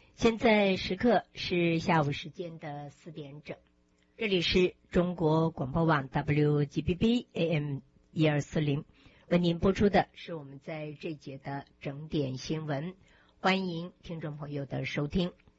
现在时刻是下午时间的4点整，这里是中国广播网 WGBB AM 1240，为您播出的是我们在这节的整点新闻，欢迎听众朋友的收听。